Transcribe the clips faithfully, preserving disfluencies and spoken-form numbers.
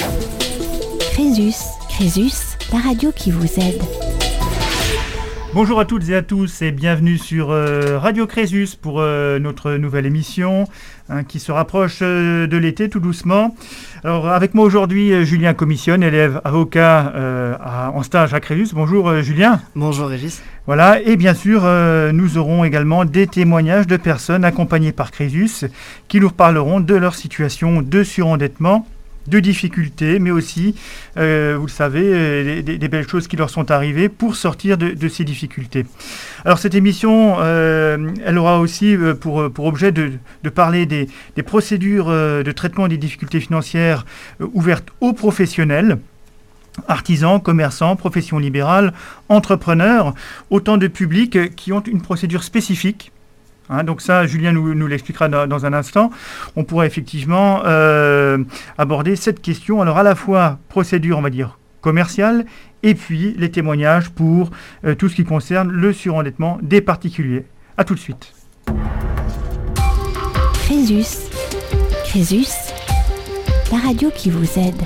Crésus, Crésus, la radio qui vous aide. Bonjour à toutes et à tous et bienvenue sur euh, Radio Crésus pour euh, notre nouvelle émission hein, qui se rapproche euh, de l'été tout doucement. Alors avec moi aujourd'hui euh, Julien Commissionne, élève avocat euh, à, en stage à Crésus. Bonjour euh, Julien. Bonjour Régis. Voilà, et bien sûr euh, nous aurons également des témoignages de personnes accompagnées par Crésus qui nous parleront de leur situation de surendettement, de difficultés, mais aussi, euh, vous le savez, euh, des, des belles choses qui leur sont arrivées pour sortir de, de ces difficultés. Alors cette émission, euh, elle aura aussi euh, pour, pour objet de, de parler des, des procédures euh, de traitement des difficultés financières euh, ouvertes aux professionnels, artisans, commerçants, professions libérales, entrepreneurs, autant de publics qui ont une procédure spécifique. Hein, donc ça, Julien nous, nous l'expliquera dans, dans un instant. On pourra effectivement euh, aborder cette question. Alors à la fois procédure, on va dire, commerciale, et puis les témoignages pour euh, tout ce qui concerne le surendettement des particuliers. A tout de suite. Crésus, Crésus, la radio qui vous aide.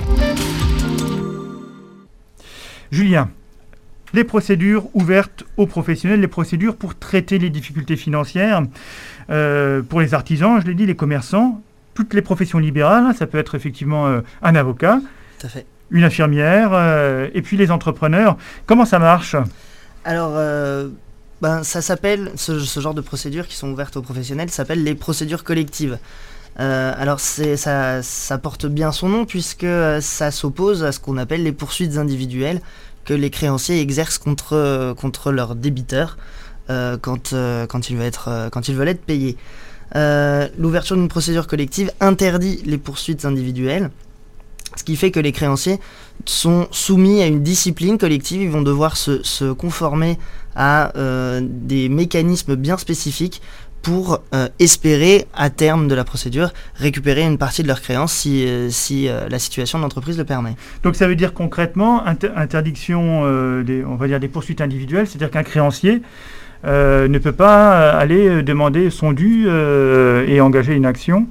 Julien, les procédures ouvertes aux professionnels, les procédures pour traiter les difficultés financières, euh, pour les artisans, je l'ai dit, les commerçants, toutes les professions libérales, ça peut être effectivement euh, un avocat, Tout à fait. une infirmière, euh, et puis les entrepreneurs. Comment ça marche ? Alors, euh, ben, ça s'appelle, ce, ce genre de procédures qui sont ouvertes aux professionnels s'appellent les procédures collectives. Euh, alors c'est, ça, ça porte bien son nom puisque ça s'oppose à ce qu'on appelle les poursuites individuelles que les créanciers exercent contre, contre leurs débiteurs euh, quand, euh, quand, ils veulent être, euh, quand ils veulent être payés. Euh, l'ouverture d'une procédure collective interdit les poursuites individuelles, ce qui fait que les créanciers sont soumis à une discipline collective. Ils vont devoir se, se conformer à euh, des mécanismes bien spécifiques pour euh, espérer, à terme de la procédure, récupérer une partie de leurs créances si, euh, si euh, la situation de l'entreprise le permet. Donc ça veut dire concrètement inter- interdiction euh, des, on va dire des poursuites individuelles, c'est-à-dire qu'un créancier euh, ne peut pas aller demander son dû euh, et engager une action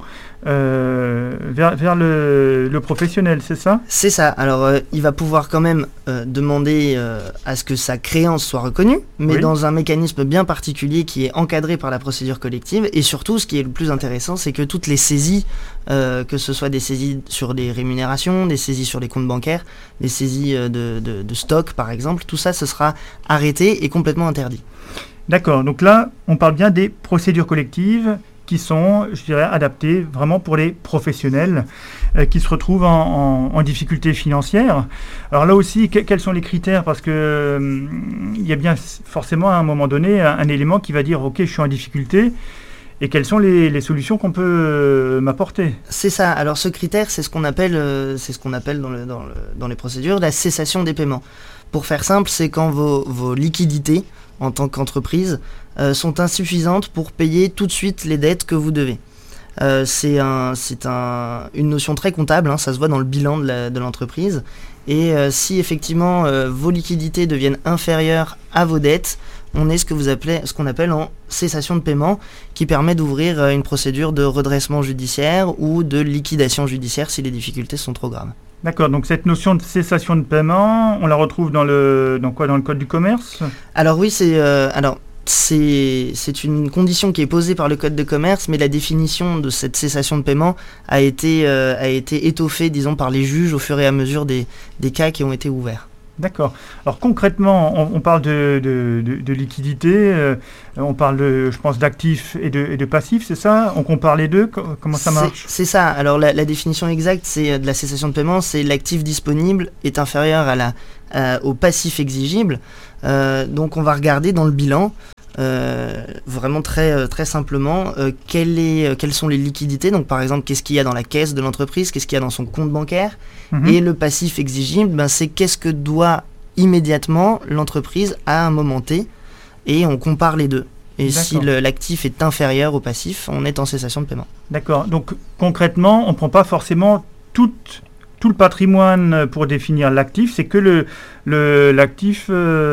euh, vers, vers le, le professionnel, c'est ça ? C'est ça. Alors euh, il va pouvoir quand même euh, demander euh, à ce que sa créance soit reconnue, mais oui. dans un mécanisme bien particulier qui est encadré par la procédure collective. Et surtout, ce qui est le plus intéressant, c'est que toutes les saisies, euh, que ce soit des saisies sur des rémunérations, des saisies sur les comptes bancaires, des saisies euh, de, de, de stock par exemple, tout ça, ce sera arrêté et complètement interdit. D'accord, donc là, on parle bien des procédures collectives qui sont, je dirais, adaptées vraiment pour les professionnels euh, qui se retrouvent en, en, en difficulté financière. Alors là aussi, que, quels sont les critères ? Parce qu'il euh, y a bien forcément à un moment donné un, un élément qui va dire « Ok, je suis en difficulté ». Et quelles sont les, les solutions qu'on peut euh, m'apporter ? C'est ça. Alors ce critère, c'est ce qu'on appelle, euh, c'est ce qu'on appelle dans, le, dans, le, dans les procédures la cessation des paiements. Pour faire simple, c'est quand vos, vos liquidités en tant qu'entreprise euh, sont insuffisantes pour payer tout de suite les dettes que vous devez. Euh, c'est un, c'est un, une notion très comptable, hein, ça se voit dans le bilan de, la, de l'entreprise. Et euh, si effectivement euh, vos liquidités deviennent inférieures à vos dettes, on est ce que vous appelez, ce qu'on appelle en cessation de paiement, qui permet d'ouvrir euh, une procédure de redressement judiciaire ou de liquidation judiciaire si les difficultés sont trop graves. D'accord, donc cette notion de cessation de paiement, on la retrouve dans le, dans quoi, dans le Code du commerce ? Alors oui, c'est, euh, alors, c'est, c'est une condition qui est posée par le Code de commerce, mais la définition de cette cessation de paiement a été, euh, a été étoffée, disons, par les juges au fur et à mesure des, des cas qui ont été ouverts. D'accord. Alors concrètement, on, on parle de, de, de, de liquidité, euh, on parle, de, je pense, d'actifs et de, et de passifs, c'est ça ? On compare les deux ? Comment ça marche ? C'est, c'est ça. Alors la, la définition exacte c'est, de la cessation de paiement, c'est l'actif disponible est inférieur à la, à, au passif exigible. Euh, donc on va regarder dans le bilan, euh, vraiment très, très simplement, euh, quelle est, quelles sont les liquidités. Donc par exemple, qu'est-ce qu'il y a dans la caisse de l'entreprise, qu'est-ce qu'il y a dans son compte bancaire. Mmh. Et le passif exigible, ben, c'est qu'est-ce que doit immédiatement l'entreprise à un moment T, et on compare les deux. Et D'accord. si le, l'actif est inférieur au passif, on est en cessation de paiement. D'accord. Donc concrètement, on ne prend pas forcément toute, tout le patrimoine pour définir l'actif, c'est que le, le, l'actif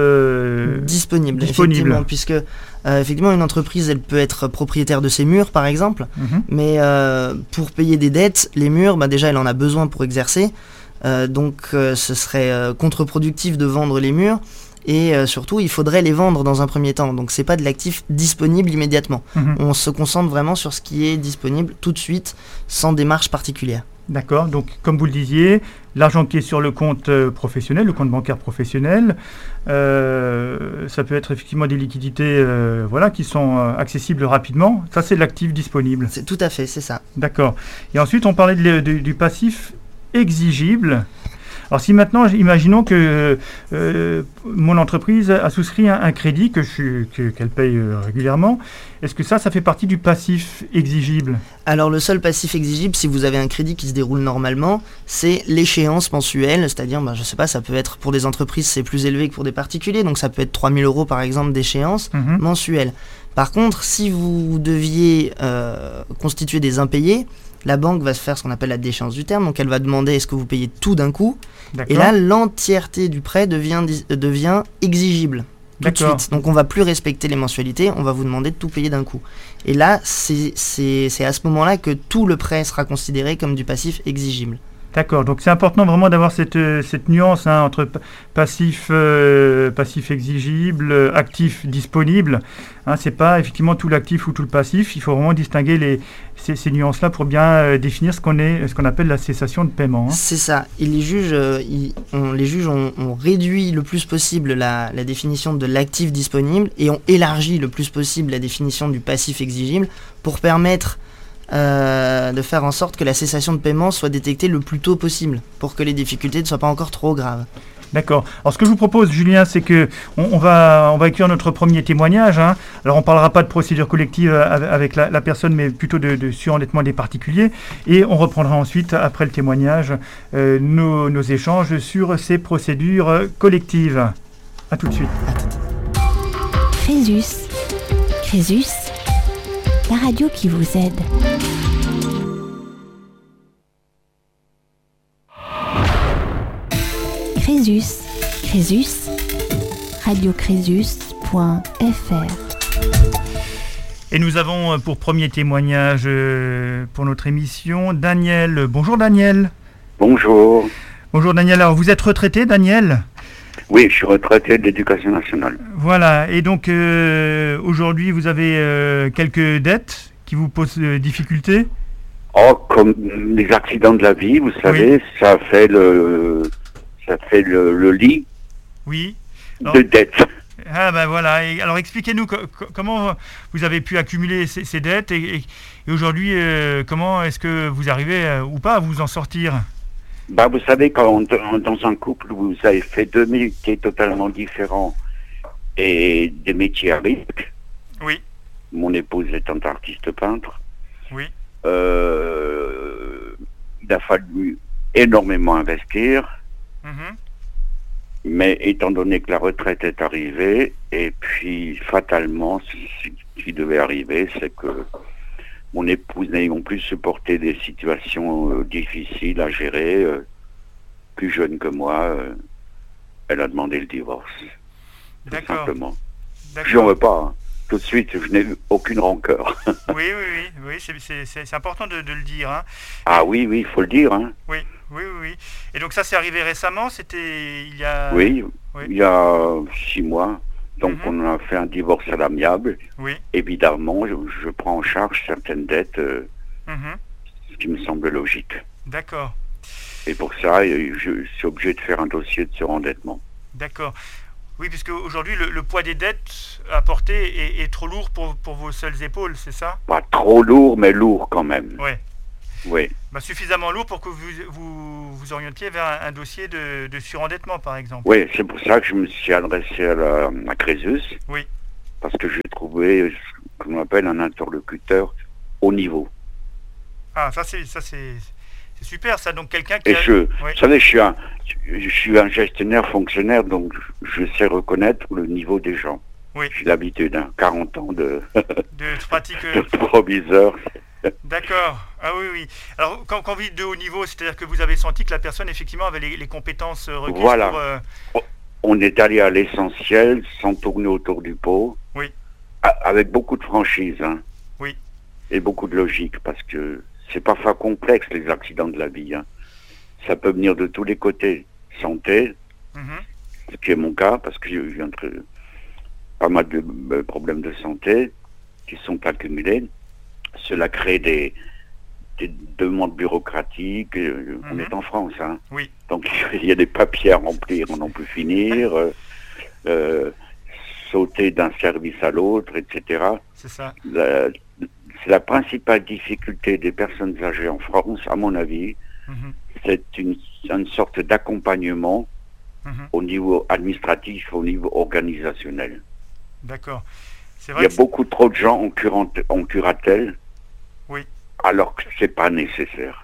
euh, disponible, disponible. Effectivement, puisque euh, effectivement une entreprise, elle peut être propriétaire de ses murs, par exemple, mmh. mais euh, pour payer des dettes, les murs, bah, déjà, elle en a besoin pour exercer. Euh, donc euh, ce serait euh, contre-productif de vendre les murs. Et euh, surtout, il faudrait les vendre dans un premier temps. Donc c'est pas de l'actif disponible immédiatement. Mmh. On se concentre vraiment sur ce qui est disponible tout de suite, sans démarche particulière. D'accord, donc comme vous le disiez, l'argent qui est sur le compte euh, professionnel, le compte bancaire professionnel, euh, ça peut être effectivement des liquidités euh, voilà, qui sont euh, accessibles rapidement. Ça, c'est l'actif disponible. C'est tout à fait, c'est ça. D'accord. Et ensuite, on parlait de, de, du passif exigible. Alors si maintenant, imaginons que euh, mon entreprise a souscrit un, un crédit que je, que, qu'elle paye euh, régulièrement, est-ce que ça, ça fait partie du passif exigible ? Alors le seul passif exigible, si vous avez un crédit qui se déroule normalement, c'est l'échéance mensuelle, c'est-à-dire, ben, je sais pas, ça peut être pour des entreprises, c'est plus élevé que pour des particuliers, donc ça peut être trois mille euros par exemple d'échéance mmh. mensuelle. Par contre, si vous deviez euh, constituer des impayés, la banque va se faire ce qu'on appelle la déchéance du terme, donc elle va demander est-ce que vous payez tout d'un coup, D'accord. et là l'entièreté du prêt devient, devient exigible tout D'accord. de suite. Donc on va plus respecter les mensualités, on va vous demander de tout payer d'un coup. Et là, c'est, c'est, c'est à ce moment-là que tout le prêt sera considéré comme du passif exigible. D'accord, donc c'est important vraiment d'avoir cette, cette nuance hein, entre passif, euh, passif exigible, euh, actif disponible. Hein, c'est pas effectivement tout l'actif ou tout le passif, il faut vraiment distinguer les, ces, ces nuances-là pour bien euh, définir ce qu'on, est, ce qu'on appelle la cessation de paiement. Hein. C'est ça, et les juges, euh, ils, on, les juges ont, ont réduit le plus possible la, la définition de l'actif disponible et ont élargi le plus possible la définition du passif exigible pour permettre Euh, de faire en sorte que la cessation de paiement soit détectée le plus tôt possible pour que les difficultés ne soient pas encore trop graves. D'accord. Alors ce que je vous propose, Julien, c'est que on, on va on va écrire notre premier témoignage. Hein. Alors on parlera pas de procédure collective avec la, la personne, mais plutôt de, de surendettement des particuliers. Et on reprendra ensuite, après le témoignage, euh, nos, nos échanges sur ces procédures collectives. À tout de suite. À tout de suite. Crésus. Crésus. La radio qui vous aide. Crésus. Crésus. radio crésus point f r. Et nous avons pour premier témoignage pour notre émission Daniel. Bonjour Daniel. Bonjour. Bonjour Daniel. Alors vous êtes retraité, Daniel ? Oui, je suis retraité de l'Éducation nationale. Voilà, et donc euh, aujourd'hui vous avez euh, quelques dettes qui vous posent euh, difficulté ? Oh, comme les accidents de la vie, vous savez, oui. ça fait le ça fait le, le lit oui. Alors, de dettes. Ah ben voilà, et alors expliquez-nous co- co- comment vous avez pu accumuler ces, ces dettes et, et, et aujourd'hui euh, comment est-ce que vous arrivez euh, ou pas à vous en sortir ? Bah, vous savez, quand on, dans un couple, vous avez fait deux métiers totalement différents et des métiers à risque. Oui. Mon épouse étant artiste peintre. Oui. Euh, il a fallu énormément investir. Mm-hmm. Mais étant donné que la retraite est arrivée, et puis fatalement, ce qui devait arriver, c'est que mon épouse n'ayant plus supporté des situations euh, difficiles à gérer, euh, plus jeune que moi, euh, elle a demandé le divorce. D'accord. Tout simplement. D'accord. Je n'en veux pas. Hein. Tout de suite, je n'ai eu aucune rancœur. oui, oui, oui, oui c'est, c'est, c'est, c'est important de, de le dire. Hein. Ah oui, oui, il faut le dire. Hein. Oui, oui, oui, oui. Et donc ça, c'est arrivé récemment, c'était il y a... Oui, oui. il y a six mois. Donc mm-hmm. on a fait un divorce à l'amiable. Oui. Évidemment, je, je prends en charge certaines dettes, euh, mm-hmm. ce qui me semble logique. D'accord. Et pour ça, je suis obligé de faire un dossier de surendettement. D'accord. Oui, puisque aujourd'hui, le, le poids des dettes à porter est, est trop lourd pour, pour vos seules épaules, c'est ça ? Pas trop lourd, mais lourd quand même. Oui. Oui. Bah, suffisamment lourd pour que vous vous, vous orientiez vers un, un dossier de, de surendettement, par exemple. Oui, c'est pour ça que je me suis adressé à, la, à Crésus. Oui. Parce que j'ai trouvé ce qu'on appelle un interlocuteur haut niveau. Ah, ça c'est ça c'est, c'est super, ça. Donc quelqu'un qui. Et a... je, oui. Vous savez, je suis un, je suis un gestionnaire fonctionnaire, donc je sais reconnaître le niveau des gens. Oui. J'ai l'habitude, hein, quarante ans de. de pratique. de proviseur. D'accord. Ah oui, oui. Alors, quand, quand vous dites de haut niveau, c'est-à-dire que vous avez senti que la personne, effectivement, avait les, les compétences requises voilà. pour... Euh... On est allé à l'essentiel, sans tourner autour du pot. Oui. Avec beaucoup de franchise. Hein. Oui. Et beaucoup de logique, parce que c'est parfois complexe, les accidents de la vie. Hein. ça peut venir de tous les côtés. Santé, Mhm. ce qui est mon cas, parce que j'ai eu entre pas mal de euh, problèmes de santé qui sont accumulés. Cela crée des, des demandes bureaucratiques. Euh, On Mhm. est en France, hein. Oui. Donc il y a des papiers à remplir, on n'en peut finir. euh, euh, sauter d'un service à l'autre, et cetera. C'est ça. La- C'est la principale difficulté des personnes âgées en France, à mon avis. Mhm. C'est une, une sorte d'accompagnement Mhm. au niveau administratif, au niveau organisationnel. D'accord. C'est Il vrai y a que c'est- beaucoup trop de gens en, curant- en curatelle, Oui. alors que c'est pas nécessaire.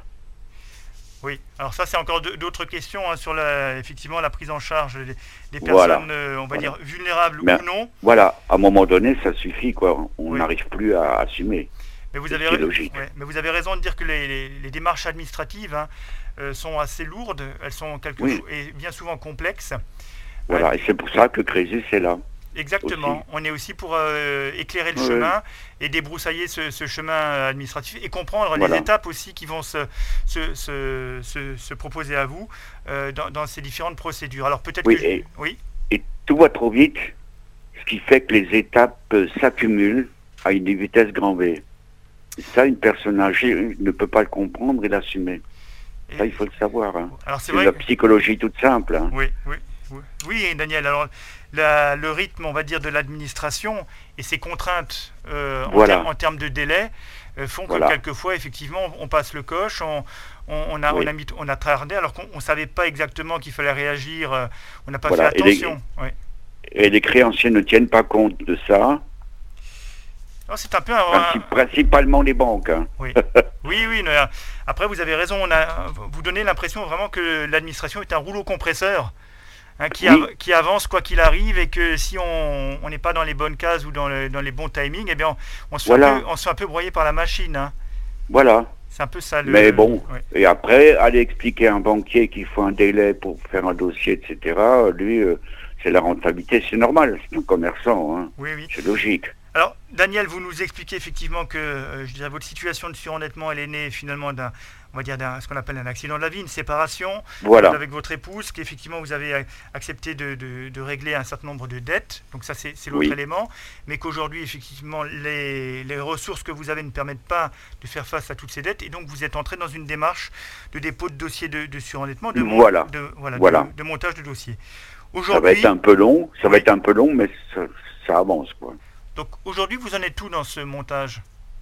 Oui, alors ça c'est encore de- d'autres questions hein, sur la, effectivement la prise en charge des, des personnes, Voilà. euh, on va Voilà. dire vulnérables Mais- ou non. Voilà, à un moment donné, ça suffit, quoi. On Oui. n'arrive plus à assumer. Mais vous C'est avez, ce qui est ra- logique. ouais, mais vous avez raison de dire que les, les- les démarches administratives hein, euh, sont assez lourdes, elles sont quelque Oui. cho- et bien souvent complexes. Voilà, Ouais, et c'est pour ça que Crésus est là. exactement. aussi. On est aussi pour euh, éclairer le Oui. chemin et débroussailler ce, ce chemin administratif et comprendre Voilà. les étapes aussi qui vont se, se, se, se- se proposer à vous euh, dans, dans ces différentes procédures. Alors peut-être Oui, que je- et- oui. Et tout va trop vite, ce qui fait que les étapes euh, s'accumulent à une vitesse grand V. Et ça, une personne âgée ne peut pas le comprendre et l'assumer. Et- Ça, il faut le savoir. Hein. alors c'est C'est vrai. la que- psychologie toute simple. Hein. Oui, oui, oui, oui, et Daniel. Alors, la- le rythme, on va dire, de l'administration et ses contraintes euh, en, Voilà. termes, en termes de délai euh, font que Voilà. quelquefois, effectivement, on passe le coche, on, on, on a, Oui. on, a mis, on a tardé alors qu'on ne savait pas exactement qu'il fallait réagir, euh, on n'a pas Voilà. fait Et les- attention. Oui. Et les créanciers ne tiennent pas compte de ça, Alors, c'est un peu un- princi- principalement les banques. Hein. Oui, oui, oui. mais, euh, après, vous avez raison. On a, vous donnez l'impression vraiment que l'administration est un rouleau compresseur hein, qui, Oui. av- qui avance quoi qu'il arrive et que si on on n'est pas dans les bonnes cases ou dans, le- dans les bons timings, eh bien, on, on se fait Voilà. un peu, on se fait un peu broyer par la machine. Hein. Voilà. C'est un peu ça. Le, Mais bon, ouais. et après, aller expliquer à un banquier qu'il faut un délai pour faire un dossier, et cetera, lui, euh, c'est la rentabilité, c'est normal, c'est un commerçant, hein. Oui, oui. C'est logique. Alors, Daniel, vous nous expliquez effectivement que euh, je dirais, votre situation de surendettement, elle est née finalement d'un, on va dire, d'un, ce qu'on appelle un accident de la vie, une séparation Voilà. avec votre épouse, qu'effectivement vous avez euh, accepté de, de- de régler un certain nombre de dettes. Donc ça, c'est, c'est l'autre Oui. élément. Mais qu'aujourd'hui, effectivement, les, les ressources que vous avez ne permettent pas de faire face à toutes ces dettes. Et donc, vous êtes entré dans une démarche de dépôt de dossier de, de surendettement, de, mon- Voilà. de, voilà, Voilà. de- de montage de dossier. Ça va Aujourd'hui, être un peu long, ça va Oui. être un peu long, mais ça, ça avance, quoi. donc, aujourd'hui, vous en êtes où dans ce montage ?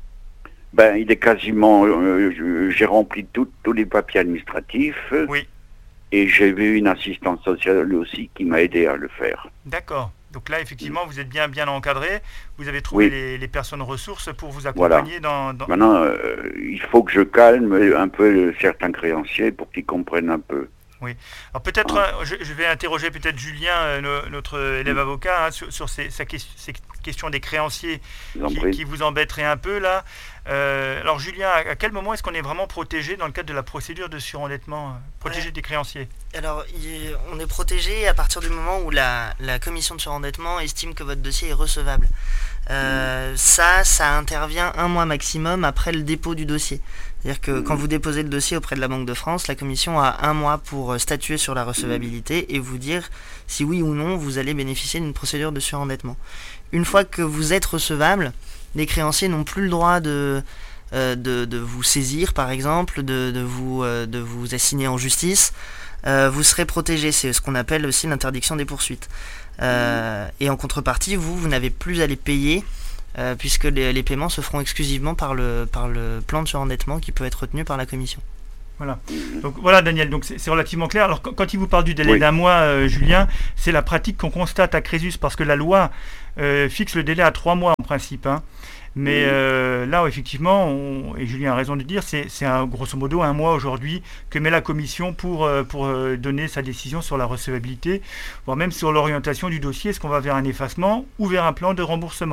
Ben, il est quasiment, euh, je- j'ai rempli tout- tous les papiers administratifs, Oui. et j'ai vu une assistante sociale aussi qui m'a aidé à le faire. D'accord. Donc là, effectivement, vous êtes bien, bien encadré. Vous avez trouvé Oui. les, les personnes ressources pour vous accompagner dans, dans- Maintenant, euh, il faut que je calme un peu certains créanciers pour qu'ils comprennent un peu. Alors peut-être, Ah. euh, je, je vais interroger peut-être Julien, euh, no- notre élève avocat, hein, sur, sur ces, sa ques- ces questions des créanciers Je vous en qui, prie. qui vous embêteraient un peu là. Euh, alors Julien, à, à quel moment est-ce qu'on est vraiment protégé dans le cadre de la procédure de surendettement, euh, protégé Ouais. des créanciers ? Alors, il- on est protégé à partir du moment où la, la commission de surendettement estime que votre dossier est recevable. Euh, ça, ça intervient un mois maximum après le dépôt du dossier. C'est-à-dire que quand vous déposez le dossier auprès de la Banque de France, la commission a un mois pour euh, statuer sur la recevabilité et vous dire si oui ou non vous allez bénéficier d'une procédure de surendettement. Une fois que vous êtes recevable, les créanciers n'ont plus le droit de, euh, de, de vous saisir, par exemple, de, de, vous, euh, de vous assigner en justice. Euh, vous serez protégé, c'est ce qu'on appelle aussi l'interdiction des poursuites. Euh, et en contrepartie, vous, vous n'avez plus à les payer, euh, puisque les, les paiements se feront exclusivement par le, par le plan de surendettement qui peut être retenu par la commission. Donc voilà Daniel, donc c'est c'est relativement clair. Alors quand, quand il vous parle du délai Oui. d'un mois, euh, Julien, c'est la pratique qu'on constate à Crésus parce que la loi euh, fixe le délai à trois mois en principe. Hein. Mais Oui. euh, là, effectivement, on- et Julien a raison de dire, c'est c'est un- grosso modo un mois aujourd'hui que met la commission pour, euh, pour euh, donner sa décision sur la recevabilité, voire même sur l'orientation du dossier. Est-ce qu'on va vers un effacement ou vers un plan de remboursement ?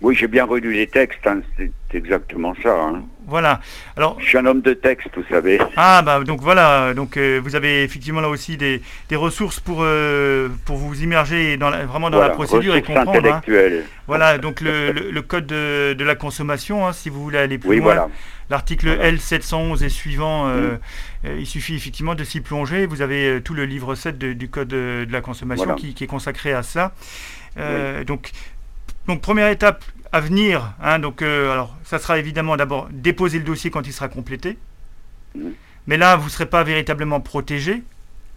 Oui, j'ai bien relu les textes, hein, c'est exactement ça. Hein. Voilà. Alors, je suis un homme de texte, vous savez. Ah bah donc voilà, donc euh, vous avez effectivement là aussi des, des ressources pour euh, pour vous immerger dans la, vraiment dans voilà, la procédure et comprendre. Intellectuelles. Hein. Voilà, donc le, le, le code de, de la consommation, hein, si vous voulez aller plus oui, loin. Voilà. L'article voilà. L sept cent onze et suivant, euh, mmh. euh, il suffit effectivement de s'y plonger. Vous avez euh, tout le livre sept de, du code de, de la consommation voilà. qui, qui est consacré à ça. Euh, oui. Donc donc première étape à venir, hein, donc euh, alors ça sera évidemment d'abord déposer le dossier quand il sera complété, mmh. mais là vous ne serez pas véritablement protégé, d'accord ?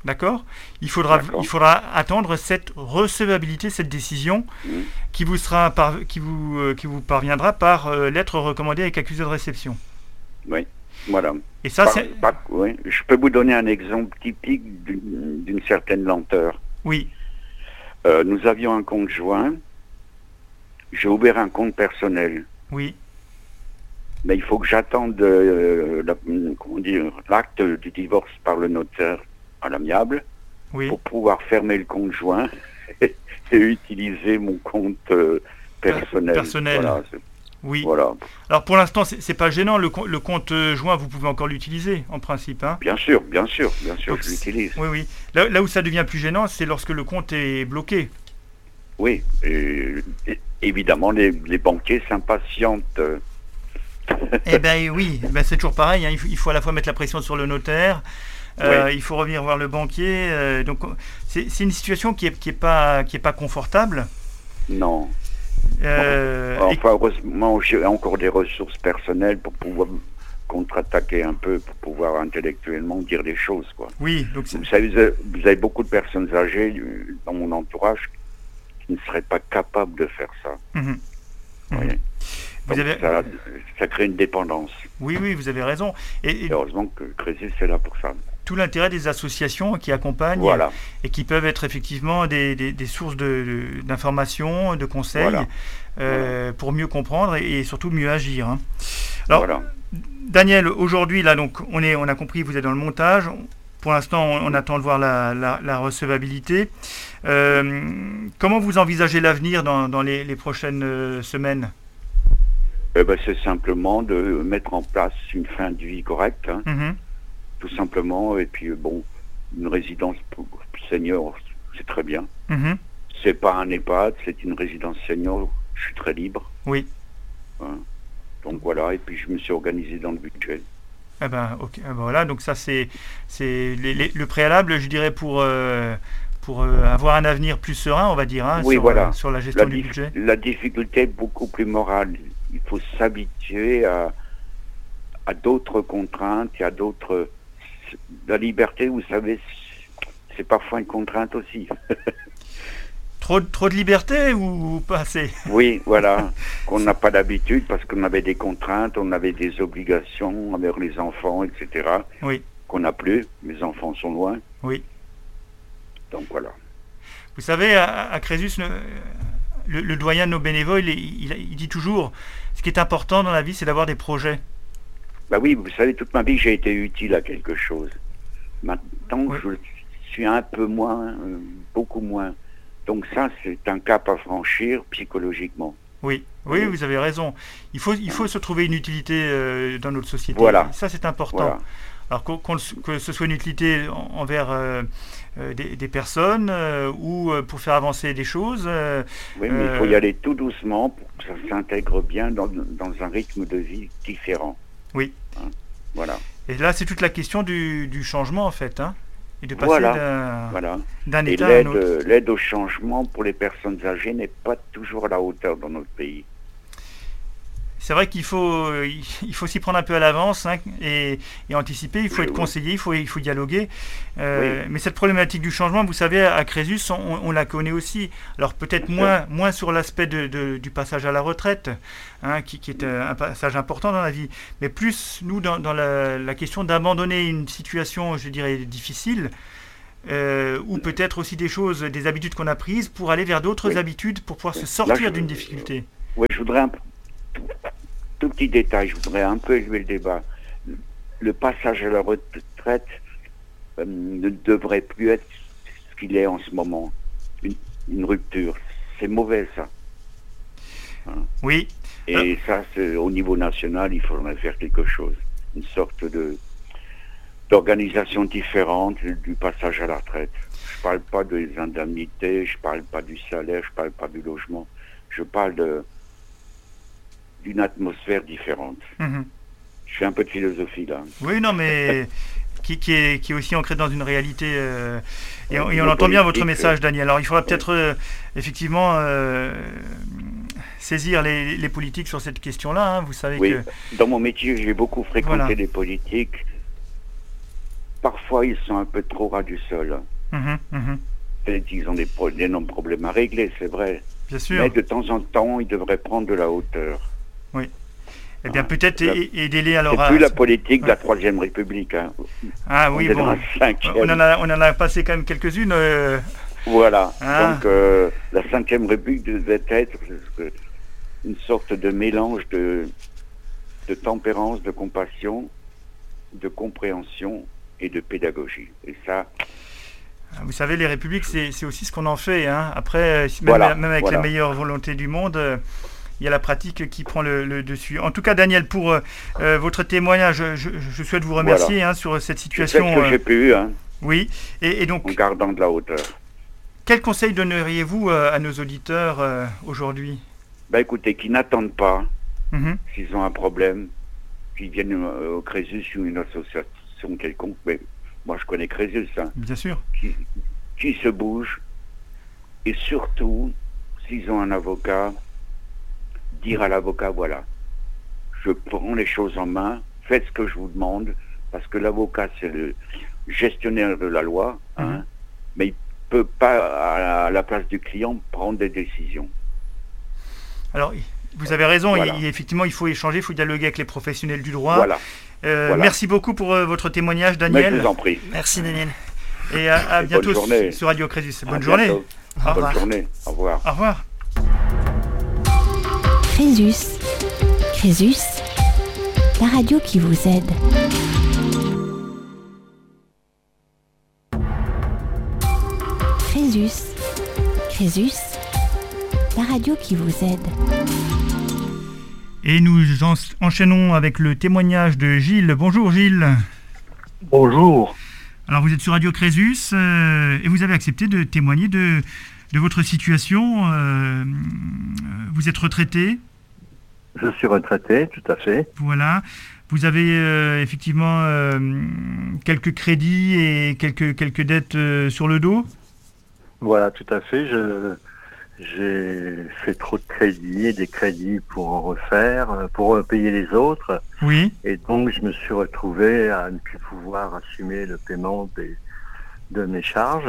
Il faudra d'accord. il faudra attendre cette recevabilité, cette décision mmh. qui vous sera par, qui vous euh, qui vous parviendra par euh, lettre recommandée avec accusé de réception. Oui, voilà. Et ça par, c'est. Par, oui. Je peux vous donner un exemple typique d'une, d'une certaine lenteur. Oui. Euh, nous avions un compte joint. J'ai ouvert un compte personnel. Oui. Mais il faut que j'attende euh, la, comment dire, l'acte du divorce par le notaire à l'amiable oui. pour pouvoir fermer le compte joint et, et utiliser mon compte euh, personnel. Personnel. Voilà, oui. Voilà. Alors pour l'instant, c'est, c'est pas gênant. Le, le compte joint, vous pouvez encore l'utiliser en principe. Hein. Bien sûr, bien sûr, bien sûr, Donc, je l'utilise. Oui, oui. Là, là où ça devient plus gênant, c'est lorsque le compte est bloqué. Oui, et, et, évidemment, les, les banquiers s'impatientent. Eh bien oui, ben, c'est toujours pareil, hein. il, faut, il faut à la fois mettre la pression sur le notaire, euh, oui. il faut revenir voir le banquier, euh, donc c'est, c'est une situation qui n'est qui est pas, qui est pas confortable. Non. Euh, bon, enfin, heureusement, j'ai encore des ressources personnelles pour pouvoir contre-attaquer un peu, pour pouvoir intellectuellement dire des choses, quoi. Oui, donc c'est... Vous savez, vous avez, vous avez beaucoup de personnes âgées dans mon entourage qui ne seraient pas capables de faire ça. Mmh. Oui. Mmh. Vous avez... ça, ça crée une dépendance. Oui, oui, vous avez raison. Et, et... heureusement que Crésus est là pour ça. Tout l'intérêt des associations qui accompagnent voilà. et qui peuvent être effectivement des, des, des sources de, de, d'informations, de conseils voilà. Euh, voilà. pour mieux comprendre et, et surtout mieux agir. Hein. Alors, voilà. Daniel, aujourd'hui, là, donc, on, est, on a compris, vous êtes dans le montage. Pour l'instant, on, on attend de voir la, la, la recevabilité. Euh, comment vous envisagez l'avenir dans, dans les, les prochaines euh, semaines ? Eh ben, c'est simplement de mettre en place une fin de vie correcte, hein, mm-hmm. tout simplement. Et puis, bon, une résidence pour senior, c'est très bien. Mm-hmm. C'est pas un EHPAD, c'est une résidence senior. Je suis très libre. Oui. Hein. Donc voilà, et puis je me suis organisé dans le budget. Eh ben, ok, eh ben voilà, donc ça c'est, c'est les, les, le préalable, je dirais, pour, euh, pour euh, avoir un avenir plus serein, on va dire, hein, oui, sur, voilà. euh, sur la gestion la du dif- budget. La difficulté est beaucoup plus morale. Il faut s'habituer à, à d'autres contraintes et à d'autres... La liberté, vous savez, c'est parfois une contrainte aussi. Trop, trop de liberté ou pas assez ? Oui, voilà, qu'on n'a pas d'habitude parce qu'on avait des contraintes, on avait des obligations envers les enfants, et cetera. Oui. Qu'on n'a plus, mes enfants sont loin. Oui. Donc voilà. Vous savez, à, à Crésus, le, le, le doyen de nos bénévoles, il, il, il dit toujours, ce qui est important dans la vie, c'est d'avoir des projets. Bah oui, vous savez, toute ma vie, j'ai été utile à quelque chose. Maintenant, oui. je suis un peu moins, euh, beaucoup moins. Donc ça, c'est un cap à franchir psychologiquement. Oui, oui, oui. Vous avez raison. Il faut, il faut se trouver une utilité euh, dans notre société. Voilà. Ça, c'est important. Voilà. Alors qu'on, qu'on, que ce soit une utilité envers euh, euh, des, des personnes euh, ou euh, pour faire avancer des choses. Euh, oui, mais euh, il faut y aller tout doucement pour que ça s'intègre bien dans, dans un rythme de vie différent. Oui. Hein, voilà. Et là, c'est toute la question du, du changement, en fait, hein. Et de passer voilà, d'un, voilà. d'un Et état l'aide, à un autre. L'aide au changement pour les personnes âgées n'est pas toujours à la hauteur dans notre pays. C'est vrai qu'il faut, il faut s'y prendre un peu à l'avance, hein, et, et anticiper, il faut oui, être oui. conseillé, il faut, il faut dialoguer. Euh, oui. Mais cette problématique du changement, vous savez, à Crésus, on, on la connaît aussi. Alors peut-être moins, moins sur l'aspect de, de, du passage à la retraite, hein, qui, qui est un passage important dans la vie, mais plus, nous, dans, dans la, la question d'abandonner une situation, je dirais, difficile, euh, ou peut-être aussi des choses, des habitudes qu'on a prises pour aller vers d'autres oui. habitudes, pour pouvoir se sortir Là, je, d'une difficulté. Oui, je voudrais un tout petit détail, je voudrais un peu élever le débat. Le passage à la retraite euh, ne devrait plus être ce qu'il est en ce moment. Une, une rupture. C'est mauvais, ça. Hein. Oui. Et ah. ça, c'est, au niveau national, il faudrait faire quelque chose. Une sorte de d'organisation différente du passage à la retraite. Je parle pas des indemnités, je parle pas du salaire, je parle pas du logement. Je parle de d'une atmosphère différente. Mm-hmm. Je fais un peu de philosophie là. Oui, non, mais qui, qui, est, qui est aussi ancrée dans une réalité. Euh, et on, et on entend bien votre message, Daniel. Alors, il faudra peut-être euh, effectivement euh, saisir les, les politiques sur cette question-là. Hein. Vous savez oui. que Dans mon métier, j'ai beaucoup fréquenté voilà. les politiques. Parfois, ils sont un peu trop ras du sol. Mmh, mmh. Ils ont des pro- d'énormes problèmes à régler, c'est vrai. Bien sûr. Mais de temps en temps, ils devraient prendre de la hauteur. Oui. Eh bien, ah, peut-être la... aider-les alors. C'est à... plus la politique de la Troisième République. Hein. Ah oui, on bon. On en, a, on en a passé quand même quelques-unes. Euh... Voilà. Ah. Donc, euh, la Cinquième République devait être une sorte de mélange de, de tempérance, de compassion, de compréhension et de pédagogie. Et ça... Vous savez, les républiques, c'est, c'est aussi ce qu'on en fait. Hein. Après, même, voilà, même avec voilà. la meilleure volonté du monde, euh, il y a la pratique qui prend le, le dessus. En tout cas, Daniel, pour euh, votre témoignage, je, je souhaite vous remercier voilà. hein, sur cette situation. C'est ce que euh, j'ai pu, hein. Oui. Et, et donc, en gardant de la hauteur. Quel conseil donneriez-vous euh, à nos auditeurs euh, aujourd'hui ? Bah, écoutez, qu'ils n'attendent pas, mm-hmm. s'ils ont un problème, qu'ils viennent au Crésus ou une association quelconque. Mais moi, je connais Crésus, hein. Bien sûr. Qui, qui se bouge. Et surtout, s'ils ont un avocat, dire à l'avocat, voilà, je prends les choses en main, faites ce que je vous demande, parce que l'avocat, c'est le gestionnaire de la loi, hein, mmh. mais il ne peut pas, à la place du client, prendre des décisions. Alors, vous avez raison, voilà. il, effectivement, il faut échanger, il faut dialoguer avec les professionnels du droit. Voilà. Euh, voilà. Merci beaucoup pour euh, votre témoignage, Daniel. Mais je vous en prie. Merci, Daniel. Et à, à bientôt sur Radio Crésus. Bonne à journée. Au Bonne revoir. journée. Au revoir. Au revoir. Crésus. Crésus, la radio qui vous aide. Crésus. Crésus, la radio qui vous aide. Et nous en- enchaînons avec le témoignage de Gilles. Bonjour Gilles. Bonjour. Alors vous êtes sur Radio Crésus euh, et vous avez accepté de témoigner de, de votre situation. Euh, vous êtes retraité. Je suis retraité, tout à fait. Voilà. Vous avez euh, effectivement euh, quelques crédits et quelques, quelques dettes euh, sur le dos. Voilà, tout à fait. Je, j'ai fait trop de crédits et des crédits pour en refaire, pour payer les autres. Oui. Et donc, je me suis retrouvé à ne plus pouvoir assumer le paiement des, de mes charges.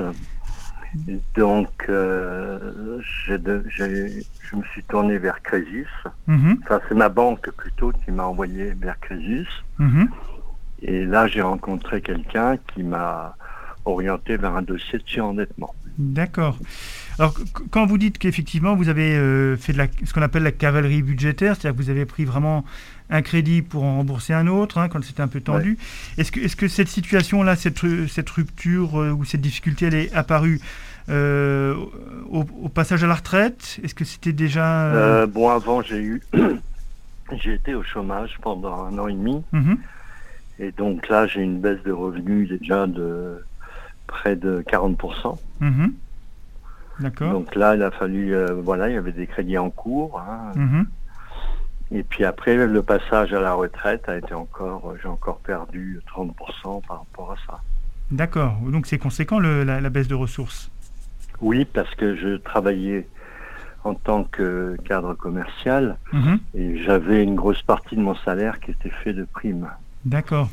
Et donc, euh, j'ai de, j'ai, je me suis tourné vers Crésus. Mm-hmm. Enfin, c'est ma banque plutôt qui m'a envoyé vers Crésus. Mm-hmm. Et là, j'ai rencontré quelqu'un qui m'a orienté vers un dossier de surendettement. D'accord. Alors, c- quand vous dites qu'effectivement, vous avez euh, fait de la, ce qu'on appelle la cavalerie budgétaire, c'est-à-dire que vous avez pris vraiment un crédit pour en rembourser un autre, hein, quand c'était un peu tendu, ouais. est-ce que, est-ce que cette situation-là, cette, cette rupture euh, ou cette difficulté, elle est apparue euh, au, au passage à la retraite ? Est-ce que c'était déjà... Euh... Euh, bon, avant, j'ai eu... j'ai été au chômage pendant un an et demi. Mm-hmm. Et donc là, j'ai une baisse de revenus déjà de près de quarante pour cent. Mm-hmm. D'accord. Donc là, il a fallu, euh, voilà, il y avait des crédits en cours. Hein. Mm-hmm. Et puis après, le passage à la retraite a été encore, j'ai encore perdu trente pour cent par rapport à ça. D'accord. Donc c'est conséquent le, la, la baisse de ressources. Oui, parce que je travaillais en tant que cadre commercial mm-hmm. et j'avais une grosse partie de mon salaire qui était fait de primes. D'accord.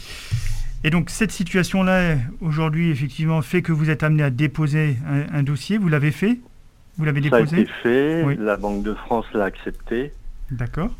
Et donc cette situation-là, aujourd'hui, effectivement, fait que vous êtes amené à déposer un, un dossier. Vous l'avez fait ? Vous l'avez déposé ? Ça a été fait. Oui. La Banque de France l'a accepté. D'accord.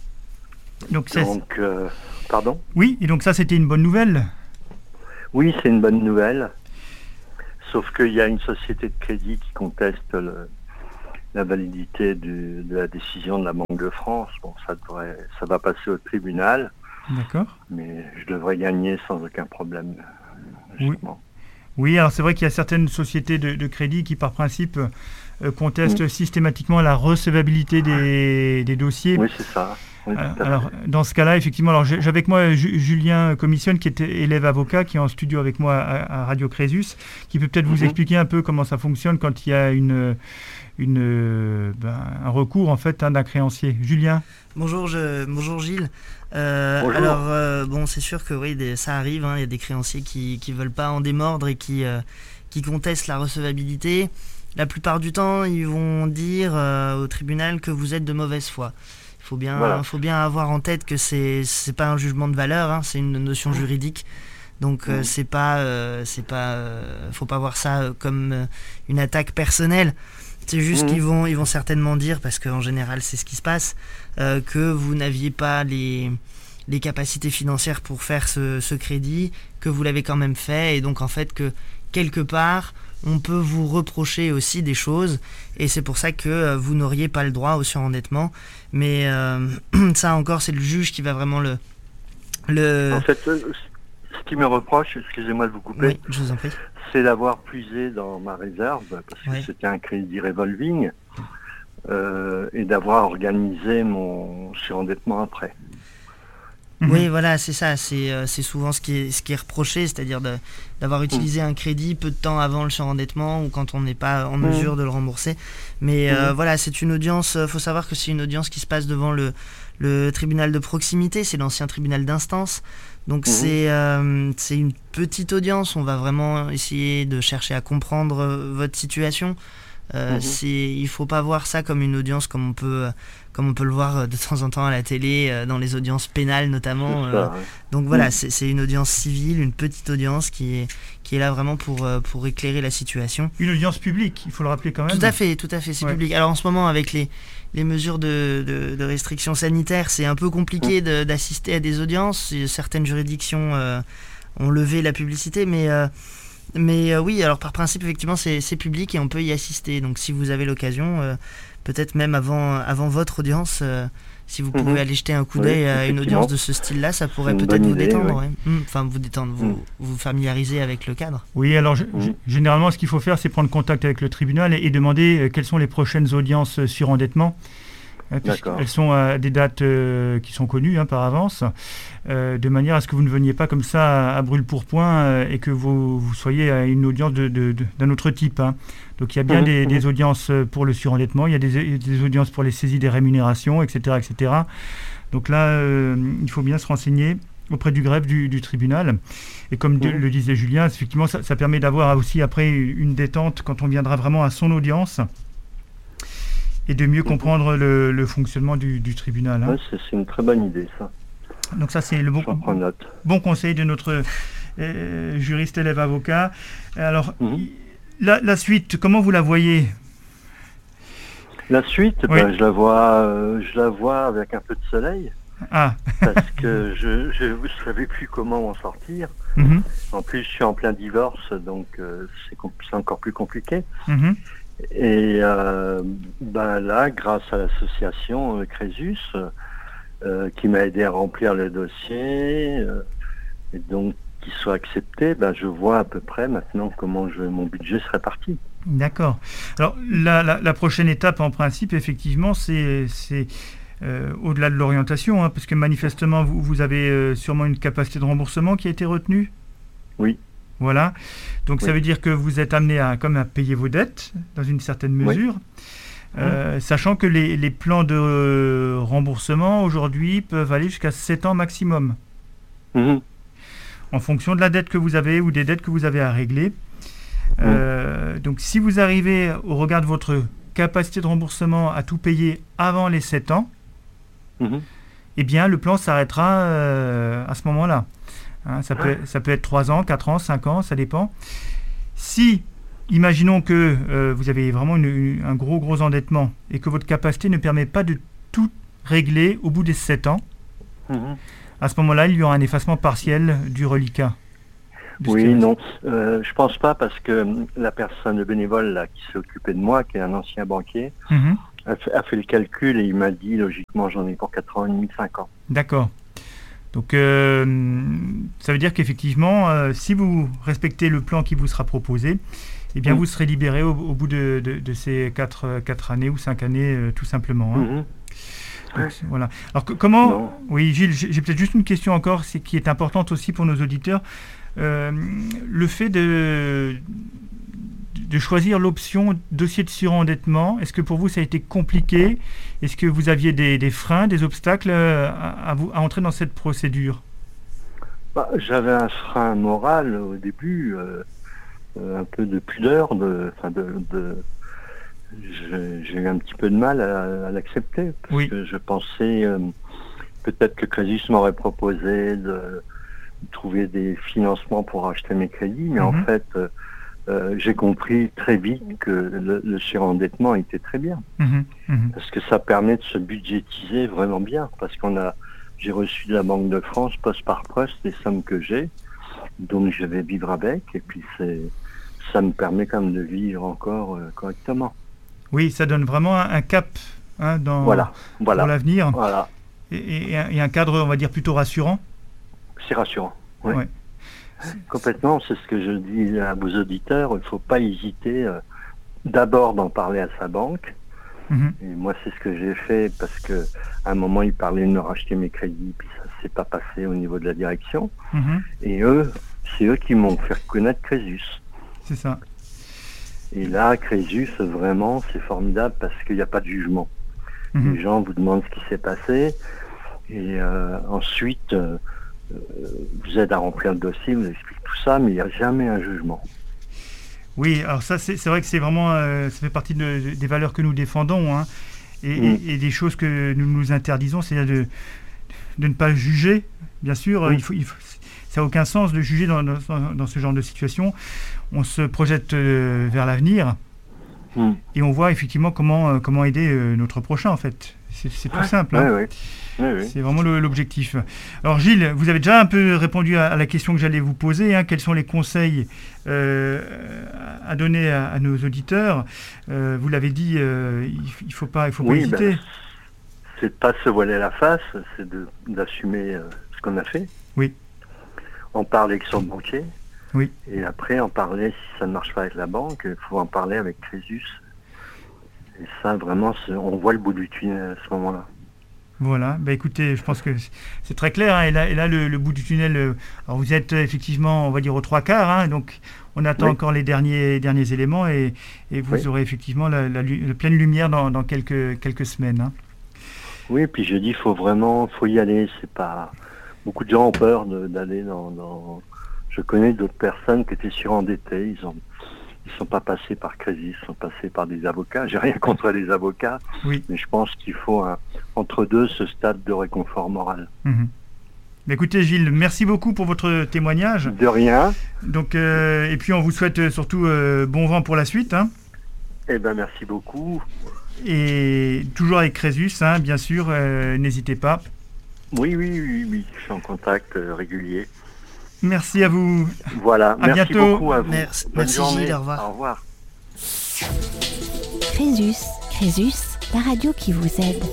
Donc, donc euh, pardon ? Oui, et donc ça, c'était une bonne nouvelle ? Oui, c'est une bonne nouvelle. Sauf qu'il y a une société de crédit qui conteste le, la validité du, de la décision de la Banque de France. Bon, ça devrait, ça va passer au tribunal. D'accord. Mais je devrais gagner sans aucun problème. Oui. oui, alors c'est vrai qu'il y a certaines sociétés de, de crédit qui, par principe, euh, contestent mmh. systématiquement la recevabilité des, des dossiers. Oui, c'est ça. Oui, euh, alors, dans ce cas-là, effectivement, alors j'ai, j'ai avec moi Ju- Julien Commissionne, qui est élève avocat, qui est en studio avec moi à, à Radio Crésus, qui peut peut-être mmh. vous expliquer un peu comment ça fonctionne quand il y a une, une, ben, un recours en fait hein, d'un créancier. Julien. Bonjour, je, bonjour Gilles. Euh, bonjour. Alors euh, bon, c'est sûr que oui, des, ça arrive. Hein, il y a des créanciers qui qui veulent pas en démordre et qui euh, qui contestent la recevabilité. La plupart du temps, ils vont dire euh, au tribunal que vous êtes de mauvaise foi. Il faut bien, voilà. faut bien avoir en tête que c'est c'est pas un jugement de valeur, hein, c'est une notion juridique. Donc euh, c'est pas, euh, c'est pas, euh, faut pas voir ça comme euh, une attaque personnelle. C'est juste mmh. qu'ils vont, ils vont certainement dire, parce qu'en général c'est ce qui se passe, euh, que vous n'aviez pas les, les capacités financières pour faire ce, ce crédit, que vous l'avez quand même fait, et donc en fait que quelque part on peut vous reprocher aussi des choses, et c'est pour ça que euh, vous n'auriez pas le droit au surendettement. Mais euh, ça encore, c'est le juge qui va vraiment le... le... En fait, euh, ce qui me reproche, excusez-moi de vous couper, oui, je vous en prie. C'est d'avoir puisé dans ma réserve, parce que oui. c'était un crédit revolving, euh, et d'avoir organisé mon surendettement après. Oui, voilà, c'est ça. C'est, euh, c'est souvent ce qui est, ce qui est reproché, c'est-à-dire de, d'avoir utilisé mmh. un crédit peu de temps avant le surendettement ou quand on n'est pas en mesure mmh. de le rembourser. Mais mmh. euh, voilà, c'est une audience, il faut savoir que c'est une audience qui se passe devant le, le tribunal de proximité, c'est l'ancien tribunal d'instance. Donc mmh. c'est, euh, c'est une petite audience, on va vraiment essayer de chercher à comprendre euh, votre situation. Euh, mmh. c'est, il ne faut pas voir ça comme une audience comme on peut, comme on peut le voir de temps en temps à la télé, euh, dans les audiences pénales notamment. Ça, euh, ouais. Donc voilà, mmh. c'est, c'est une audience civile, une petite audience qui est, qui est là vraiment pour, euh, pour éclairer la situation. Une audience publique, il faut le rappeler quand même. Tout à fait, tout à fait, c'est ouais. public. Alors en ce moment, avec les, les mesures de, de, de restrictions sanitaires, c'est un peu compliqué mmh. de, d'assister à des audiences. Certaines juridictions euh, ont levé la publicité, mais... Euh, Mais euh, oui, alors par principe, effectivement, c'est, c'est public et on peut y assister. Donc si vous avez l'occasion, euh, peut-être même avant, avant votre audience, euh, si vous pouvez mmh. aller jeter un coup d'œil oui, à une audience de ce style-là, ça pourrait peut-être vous idée, détendre. Oui. Ouais. Mmh, enfin, vous détendre, vous, mmh. vous familiariser avec le cadre. Oui, alors je, mmh. généralement, ce qu'il faut faire, c'est prendre contact avec le tribunal et, et demander euh, quelles sont les prochaines audiences sur endettement. Elles sont à des dates euh, qui sont connues hein, par avance, euh, de manière à ce que vous ne veniez pas comme ça à, à brûle-pourpoint euh, et que vous, vous soyez à une audience de, de, de, d'un autre type. Hein. Donc il y a bien mmh, des, mmh. des audiences pour le surendettement, il y a des, des audiences pour les saisies des rémunérations, et cetera et cetera. Donc là, euh, il faut bien se renseigner auprès du greffe du, du tribunal. Et comme mmh. le disait Julien, effectivement, ça, ça permet d'avoir aussi après une détente quand on viendra vraiment à son audience. Et de mieux comprendre le, le fonctionnement du, du tribunal. Hein. Ouais, c'est, c'est une très bonne idée, ça. Donc ça, c'est le bon, bon conseil de notre euh, juriste élève avocat. Alors, mm-hmm. la, la suite, comment vous la voyez ? La suite, oui. ben, je, la vois, euh, je la vois avec un peu de soleil. Ah. Parce que je je ne savais plus comment m'en sortir. Mm-hmm. En plus, je suis en plein divorce, donc euh, c'est, compl- c'est encore plus compliqué. Mm-hmm. Et euh, ben là, grâce à l'association euh, Crésus, euh, qui m'a aidé à remplir le dossier, euh, et donc qu'il soit accepté, ben je vois à peu près maintenant comment je, mon budget se répartit. D'accord. Alors la, la, la prochaine étape, en principe, effectivement, c'est, c'est euh, au-delà de l'orientation, hein, parce que manifestement, vous, vous avez euh, sûrement une capacité de remboursement qui a été retenue ? Oui. Voilà, donc oui. ça veut dire que vous êtes amené à, comme à payer vos dettes, dans une certaine mesure, oui. euh, mmh. sachant que les, les plans de euh, remboursement, aujourd'hui, peuvent aller jusqu'à sept ans maximum, mmh. en fonction de la dette que vous avez ou des dettes que vous avez à régler. Mmh. Euh, donc si vous arrivez, au regard de votre capacité de remboursement, à tout payer avant les sept ans, mmh. eh bien, le plan s'arrêtera euh, à ce moment-là. Hein, ça, peut, ça peut être trois ans, quatre ans, cinq ans, ça dépend. Si, imaginons que euh, vous avez vraiment une, une, un gros gros endettement et que votre capacité ne permet pas de tout régler au bout des sept ans, mmh. à ce moment-là, il y aura un effacement partiel du reliquat. Oui, non, euh, je pense pas parce que la personne, le bénévole là, qui s'est occupé de moi, qui est un ancien banquier, mmh. a, fait, a fait le calcul et il m'a dit, logiquement, j'en ai pour quatre ans et demi, cinq ans. D'accord. Donc, euh, ça veut dire qu'effectivement, euh, si vous respectez le plan qui vous sera proposé, eh bien oui. vous serez libéré au, au bout de, de, de ces quatre, quatre années ou cinq années, euh, tout simplement. Hein. Mm-hmm. Donc, ouais. Voilà. Alors que, comment non. Oui, Gilles, j'ai, j'ai peut-être juste une question encore, c'est qui est importante aussi pour nos auditeurs. Euh, le fait de de choisir l'option dossier de surendettement, est-ce que pour vous ça a été compliqué? Est-ce que vous aviez des, des freins, des obstacles à, à, vous, à entrer dans cette procédure? Bah, j'avais un frein moral au début, euh, un peu de pudeur, de, de, de, j'ai, j'ai eu un petit peu de mal à, à l'accepter, parce oui. que je pensais euh, peut-être que Crésus m'aurait proposé de trouver des financements pour acheter mes crédits, mais mm-hmm. en fait, euh, euh, j'ai compris très vite que le, le surendettement était très bien, mm-hmm. Mm-hmm. parce que ça permet de se budgétiser vraiment bien, parce qu'on a J'ai reçu de la Banque de France, poste par poste, les sommes que j'ai, donc je vais vivre avec, et puis c'est, ça me permet quand même de vivre encore euh, correctement. Oui, ça donne vraiment un, un cap hein, dans, voilà, voilà, pour l'avenir, voilà. et, et, et un cadre, on va dire, plutôt rassurant. C'est rassurant, oui. Ouais. Complètement, c'est ce que je dis à vos auditeurs, il ne faut pas hésiter euh, d'abord d'en parler à sa banque. Mmh. Et moi, c'est ce que j'ai fait parce que à un moment, ils parlaient de me racheter mes crédits, puis ça s'est pas passé au niveau de la direction. Mmh. Et eux, c'est eux qui m'ont fait connaître Crésus. C'est ça. Et là, Crésus, vraiment, c'est formidable parce qu'il n'y a pas de jugement. Mmh. Les gens vous demandent ce qui s'est passé et euh, ensuite, euh, vous aident à remplir le dossier, vous expliquent tout ça, mais il n'y a jamais un jugement. Oui, alors ça, c'est, c'est vrai que c'est vraiment, euh, ça fait partie de, de, des valeurs que nous défendons, hein, et, mmh. et, et des choses que nous nous interdisons, c'est-à-dire de, de ne pas juger, bien sûr, mmh. il faut, il faut, ça n'a aucun sens de juger dans, dans, dans ce genre de situation. On se projette euh, vers l'avenir, mmh. et on voit effectivement comment, euh, comment aider euh, notre prochain, en fait. C'est, c'est tout ouais, simple. Ouais, hein. ouais. Oui, oui. C'est vraiment le, l'objectif. Alors Gilles, vous avez déjà un peu répondu à, à la question que j'allais vous poser. Hein. Quels sont les conseils euh, à donner à, à nos auditeurs? euh, Vous l'avez dit, euh, il ne faut pas, il faut pas oui, hésiter. Ben, c'est de ne pas se voiler la face, c'est de, d'assumer euh, ce qu'on a fait. Oui. En parler avec son banquier. Oui. Et après, en parler, si ça ne marche pas avec la banque, il faut en parler avec Crésus. Et ça, vraiment, c'est, on voit le bout du tunnel à ce moment-là. Voilà, bah écoutez, je pense que c'est très clair, hein, et, là, et là le, le bout du tunnel, euh, alors vous êtes effectivement, on va dire, aux trois quarts, hein, donc on attend oui. encore les derniers, derniers éléments, et, et vous oui. aurez effectivement la, la, la pleine lumière dans, dans quelques, quelques semaines. Hein. Oui, puis je dis, il faut vraiment, faut y aller, c'est pas... Beaucoup de gens ont peur de, d'aller dans, dans... Je connais d'autres personnes qui étaient surendettées, ils ont... Ils ne sont pas passés par Crésus, ils sont passés par des avocats. J'ai rien contre les avocats, oui. mais je pense qu'il faut, un, entre deux, ce stade de réconfort moral. Mmh. Écoutez Gilles, merci beaucoup pour votre témoignage. De rien. Donc, euh, et puis on vous souhaite surtout euh, bon vent pour la suite. Hein. Eh bien, merci beaucoup. Et toujours avec Crésus, hein, bien sûr, euh, n'hésitez pas. Oui, oui, oui, oui, je suis en contact euh, régulier. Merci à vous. Voilà, à merci bientôt. beaucoup à vous. Merci, Bonne merci journée. Gilles, au revoir. Au revoir. Crésus, Crésus, la radio qui vous aide.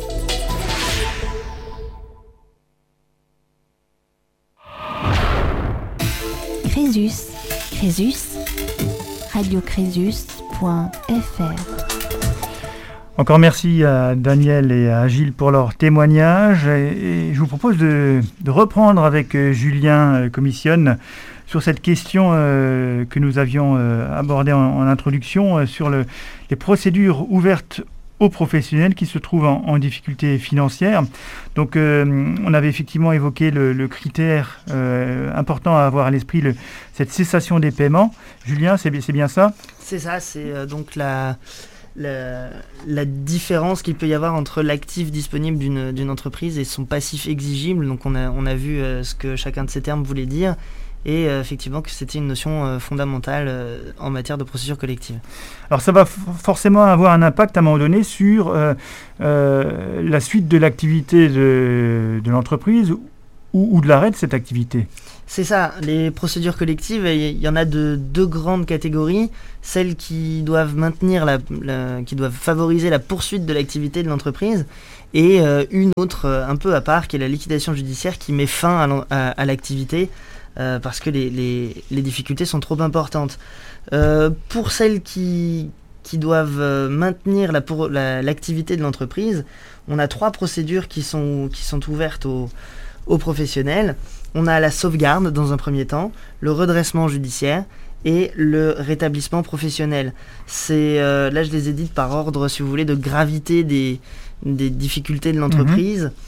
Crésus, Crésus, radio crésus point f r. Encore merci à Daniel et à Gilles pour leur témoignage. Et, et je vous propose de, de reprendre avec euh, Julien euh, Commissionne sur cette question euh, que nous avions euh, abordée en, en introduction, euh, sur le, les procédures ouvertes aux professionnels qui se trouvent en, en difficulté financière. Donc euh, on avait effectivement évoqué le, le critère euh, important à avoir à l'esprit, le, cette cessation des paiements. Julien, c'est, c'est bien ça ? C'est ça, c'est euh, donc la... La, la différence qu'il peut y avoir entre l'actif disponible d'une, d'une entreprise et son passif exigible. Donc on a, on a vu euh, ce que chacun de ces termes voulait dire, et euh, effectivement que c'était une notion euh, fondamentale euh, en matière de procédure collective. Alors ça va f- forcément avoir un impact à un moment donné sur euh, euh, la suite de l'activité de, de l'entreprise ou, ou de l'arrêt de cette activité. C'est ça, les procédures collectives, il y en a de deux grandes catégories, celles qui doivent maintenir, la, la, qui doivent favoriser la poursuite de l'activité de l'entreprise, et euh, une autre euh, un peu à part qui est la liquidation judiciaire qui met fin à, à, à l'activité euh, parce que les, les, les difficultés sont trop importantes. Euh, pour celles qui, qui doivent euh, maintenir la, pour, la, l'activité de l'entreprise, on a trois procédures qui sont, qui sont ouvertes aux, aux professionnels. On a la sauvegarde dans un premier temps, le redressement judiciaire et le rétablissement professionnel. C'est, euh, là, je les ai dites par ordre, si vous voulez, de gravité des, des difficultés de l'entreprise. Mmh.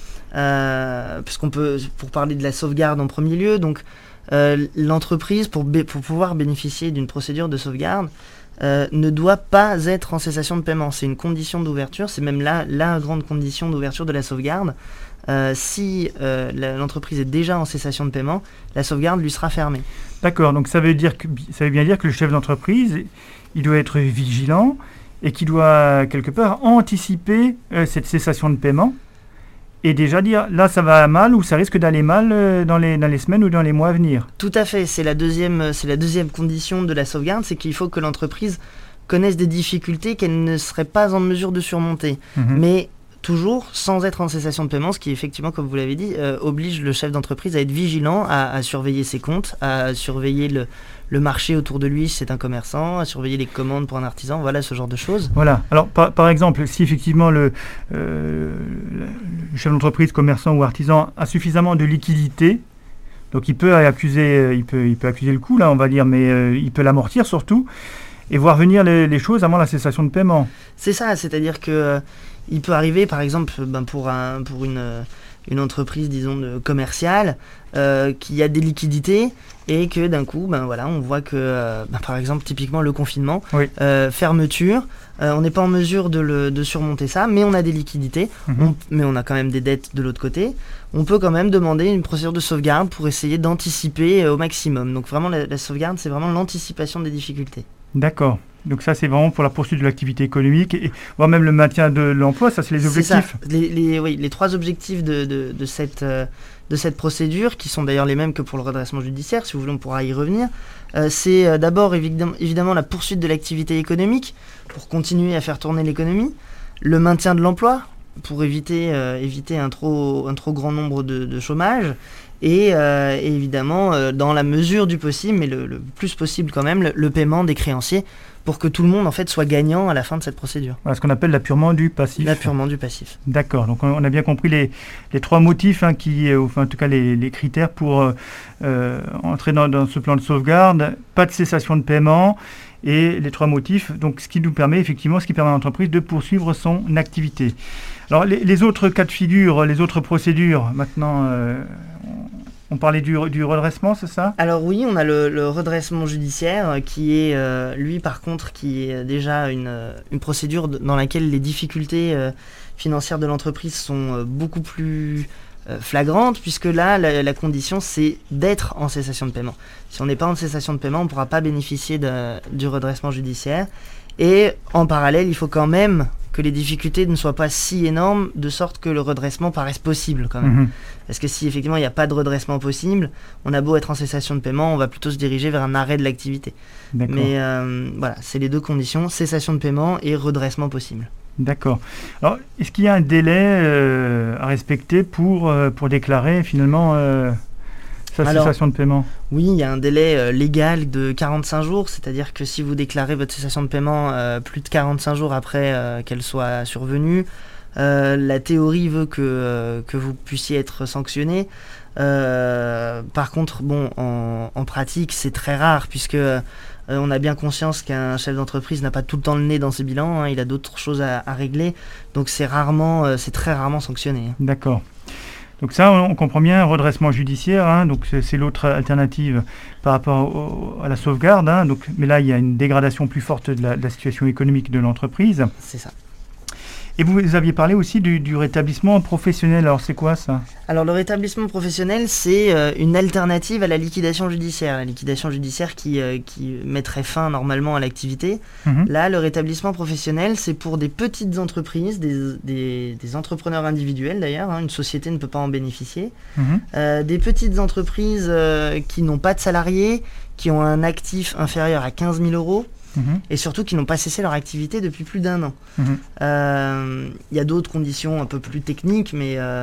Euh, puisqu'on peut, pour parler de la sauvegarde en premier lieu, donc euh, l'entreprise, pour, bé- pour pouvoir bénéficier d'une procédure de sauvegarde, euh, ne doit pas être en cessation de paiement. C'est une condition d'ouverture, c'est même là la grande condition d'ouverture de la sauvegarde. Euh, si euh, la, l'entreprise est déjà en cessation de paiement, la sauvegarde lui sera fermée. D'accord, donc ça veut dire que, ça veut bien dire que le chef d'entreprise, il doit être vigilant et qu'il doit quelque part anticiper euh, cette cessation de paiement. Et déjà dire, là ça va mal ou ça risque d'aller mal euh, dans, les, dans les semaines ou dans les mois à venir. Tout à fait, c'est la deuxième, c'est la deuxième condition de la sauvegarde, c'est qu'il faut que l'entreprise connaisse des difficultés qu'elle ne serait pas en mesure de surmonter. Mmh. Mais toujours sans être en cessation de paiement, ce qui effectivement, comme vous l'avez dit, euh, oblige le chef d'entreprise à être vigilant, à, à surveiller ses comptes, à surveiller le, le marché autour de lui si c'est un commerçant, à surveiller les commandes pour un artisan, voilà ce genre de choses. Voilà, alors par, par exemple, si effectivement le, euh, le chef d'entreprise, commerçant ou artisan a suffisamment de liquidité, donc il peut accuser, il peut, il peut accuser le coup là on va dire, mais euh, il peut l'amortir surtout, et voir venir les, les choses avant la cessation de paiement. C'est ça, c'est-à-dire que euh, il peut arriver, par exemple, ben pour, un, pour une, une entreprise, disons, de, commerciale, euh, qui a des liquidités et que d'un coup, ben voilà, on voit que, euh, ben par exemple, typiquement le confinement, oui. euh, fermeture, euh, on n'est pas en mesure de, le, de surmonter ça, mais on a des liquidités, mmh. on, mais on a quand même des dettes de l'autre côté. On peut quand même demander une procédure de sauvegarde pour essayer d'anticiper euh, au maximum. Donc vraiment, la, la sauvegarde, c'est vraiment l'anticipation des difficultés. D'accord. Donc ça, c'est vraiment pour la poursuite de l'activité économique et voire même le maintien de l'emploi, ça, c'est les objectifs. C'est ça. Les, les, oui, les trois objectifs de, de, de, cette, euh, de cette procédure, qui sont d'ailleurs les mêmes que pour le redressement judiciaire, si vous voulez, on pourra y revenir, euh, c'est euh, d'abord évidemment, évidemment la poursuite de l'activité économique, pour continuer à faire tourner l'économie, le maintien de l'emploi, pour éviter, euh, éviter un, trop, un trop grand nombre de, de chômage, et, euh, et évidemment, euh, dans la mesure du possible, mais le, le plus possible quand même, le, le paiement des créanciers, pour que tout le monde en fait soit gagnant à la fin de cette procédure. Voilà, ce qu'on appelle l'apurement du passif. L'apurement du passif. D'accord, donc on a bien compris les, les trois motifs, hein, qui, enfin en tout cas les, les critères pour euh, entrer dans, dans ce plan de sauvegarde, pas de cessation de paiement, et les trois motifs, donc ce qui nous permet effectivement, ce qui permet à l'entreprise de poursuivre son activité. Alors les, les autres cas de figure, les autres procédures, maintenant, euh, on, on parlait du, du redressement, c'est ça ? Alors oui, on a le, le redressement judiciaire qui est, euh, lui par contre, qui est déjà une, une procédure dans laquelle les difficultés euh, financières de l'entreprise sont euh, beaucoup plus euh, flagrantes, puisque là, la, la condition, c'est d'être en cessation de paiement. Si on n'est pas en cessation de paiement, on ne pourra pas bénéficier de, du redressement judiciaire. Et en parallèle, il faut quand même que les difficultés ne soient pas si énormes, de sorte que le redressement paraisse possible quand même. Mmh. Parce que si effectivement il n'y a pas de redressement possible, on a beau être en cessation de paiement, on va plutôt se diriger vers un arrêt de l'activité. D'accord. Mais euh, voilà, c'est les deux conditions, cessation de paiement et redressement possible. D'accord. Alors, est-ce qu'il y a un délai euh, à respecter pour, euh, pour déclarer finalement euh, sa Alors, cessation de paiement ? Oui, il y a un délai euh, légal de quarante-cinq jours, c'est-à-dire que si vous déclarez votre cessation de paiement euh, plus de quarante-cinq jours après euh, qu'elle soit survenue, euh, la théorie veut que, euh, que vous puissiez être sanctionné. Euh, par contre, bon, en, en pratique, c'est très rare, puisque euh, on a bien conscience qu'un chef d'entreprise n'a pas tout le temps le nez dans ses bilans, hein, il a d'autres choses à, à régler, donc c'est rarement, euh, c'est très rarement sanctionné. Hein. D'accord. Donc ça, on comprend bien, redressement judiciaire, hein, donc c'est, c'est l'autre alternative par rapport au, à la sauvegarde, hein, donc, mais là, il y a une dégradation plus forte de la, de la situation économique de l'entreprise. C'est ça. Et vous aviez parlé aussi du, du rétablissement professionnel, alors c'est quoi ça ? Alors le rétablissement professionnel, c'est euh, une alternative à la liquidation judiciaire. La liquidation judiciaire qui, euh, qui mettrait fin normalement à l'activité. Mmh. Là, le rétablissement professionnel, c'est pour des petites entreprises, des, des, des entrepreneurs individuels d'ailleurs, hein, une société ne peut pas en bénéficier. Mmh. Euh, des petites entreprises euh, qui n'ont pas de salariés, qui ont un actif inférieur à quinze mille euros. Mmh. Et surtout qui n'ont pas cessé leur activité depuis plus d'un an. Il mmh. euh, y a d'autres conditions un peu plus techniques, mais euh,